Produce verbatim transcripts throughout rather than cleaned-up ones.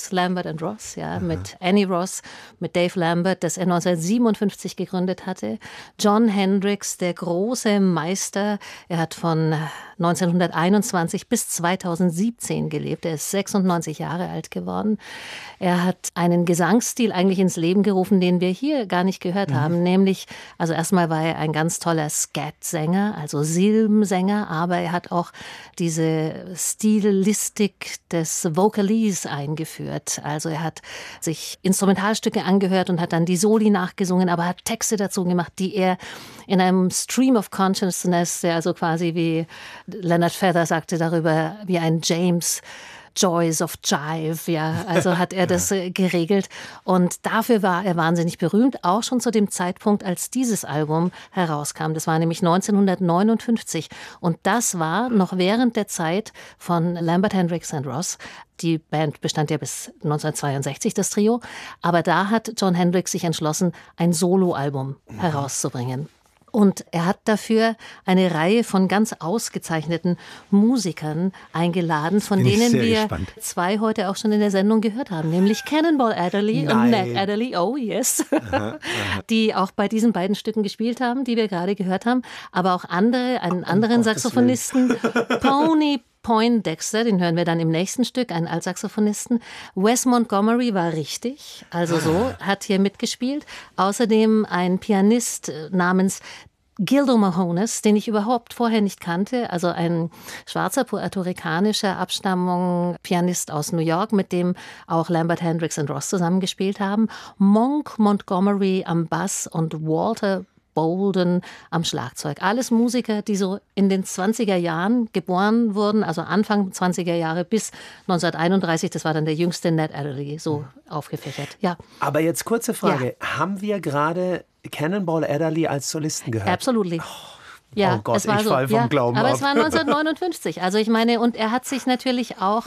Ross, Lambert and Ross, ja, Aha. mit Annie Ross, mit Dave Lambert, das er neunzehnhundertsiebenundfünfzig gegründet hatte. John Hendricks, der große Meister, er hat von neunzehnhunderteinundzwanzig bis zweitausendsiebzehn gelebt. Er ist sechsundneunzig Jahre alt geworden. Er hat einen Gesangsstil eigentlich ins Leben gerufen, den wir hier gar nicht gehört mhm. haben, nämlich, also erstmal war er ein ganz toller Scat-Sänger, also Silbensänger, aber er hat auch diese Stilistik des Vocalese eingeführt. Also er hat sich Instrumentalstücke angehört und hat dann die Soli nachgesungen, aber hat Texte dazu gemacht, die er in einem Stream of Consciousness, der also quasi wie Leonard Feather sagte darüber, wie ein James Joys of Jive, ja, also hat er das äh, geregelt und dafür war er wahnsinnig berühmt, auch schon zu dem Zeitpunkt, als dieses Album herauskam. Das war nämlich neunzehnhundertneunundfünfzig und das war noch während der Zeit von Lambert, Hendricks and Ross. Die Band bestand ja bis neunzehnhundertzweiundsechzig, das Trio, aber da hat John Hendricks sich entschlossen, ein Soloalbum mhm. herauszubringen. Und er hat dafür eine Reihe von ganz ausgezeichneten Musikern eingeladen, von denen wir gespannt. zwei heute auch schon in der Sendung gehört haben, nämlich Cannonball Adderley Nein. und Ned Adderley, oh yes, aha, aha. die auch bei diesen beiden Stücken gespielt haben, die wir gerade gehört haben, aber auch andere, einen oh, anderen um Saxophonisten, Pony Poindexter, den hören wir dann im nächsten Stück, einen Altsaxophonisten. Wes Montgomery war richtig, also so, hat hier mitgespielt. Außerdem ein Pianist namens Gildo Mahones, den ich überhaupt vorher nicht kannte, also ein schwarzer puerto-ricanischer Abstammung, Pianist aus New York, mit dem auch Lambert, Hendricks and Ross zusammengespielt haben. Monk Montgomery am Bass und Walter Bolden am Schlagzeug. Alles Musiker, die so in den zwanziger Jahren geboren wurden, also Anfang zwanziger Jahre bis neunzehnhunderteinunddreißig, das war dann der jüngste Ned Adderley, so aufgefächert. Ja. Aber jetzt kurze Frage, ja. haben wir gerade Cannonball Adderley als Solisten gehört? Absolutely. Oh. Ja, oh Gott, es war ich so, fall vom ja, Glauben aber ab. es war neunzehnhundertneunundfünfzig. Also ich meine, und er hat sich natürlich auch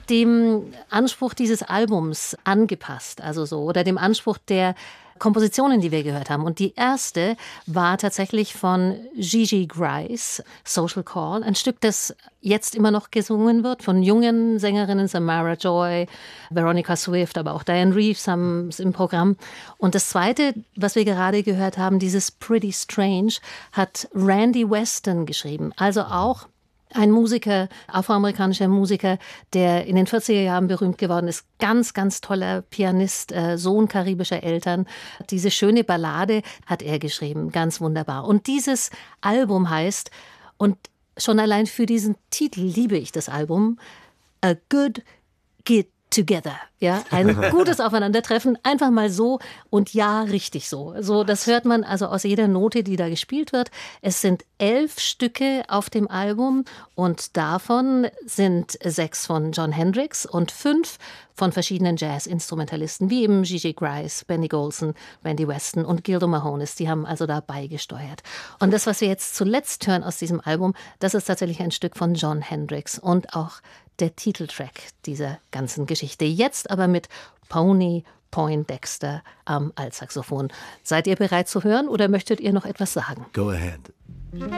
dem Anspruch dieses Albums angepasst, also so, oder dem Anspruch der Kompositionen, die wir gehört haben. Und die erste war tatsächlich von Gigi Grice, Social Call, ein Stück, das jetzt immer noch gesungen wird von jungen Sängerinnen, Samara Joy, Veronica Swift, aber auch Diane Reeves haben es im Programm. Und das zweite, was wir gerade gehört haben, dieses Pretty Strange, hat Randy Weston geschrieben. Also auch ein Musiker, afroamerikanischer Musiker, der in den vierziger Jahren berühmt geworden ist. Ganz, ganz toller Pianist, äh, Sohn karibischer Eltern. Diese schöne Ballade hat er geschrieben. Ganz wunderbar. Und dieses Album heißt, und schon allein für diesen Titel liebe ich das Album, A Good Get Together, ja, ein gutes Aufeinandertreffen, einfach mal so und ja, richtig so. So, das hört man also aus jeder Note, die da gespielt wird. Es sind elf Stücke auf dem Album und davon sind sechs von John Hendricks und fünf von verschiedenen Jazz-Instrumentalisten, wie eben Gigi Grice, Benny Golson, Randy Weston und Gildo Mahones. Die haben also da beigesteuert. Und das, was wir jetzt zuletzt hören aus diesem Album, das ist tatsächlich ein Stück von John Hendricks und auch der Titeltrack dieser ganzen Geschichte. Jetzt aber mit Pony Poindexter am Altsaxophon. Seid ihr bereit zu hören oder möchtet ihr noch etwas sagen? Go ahead.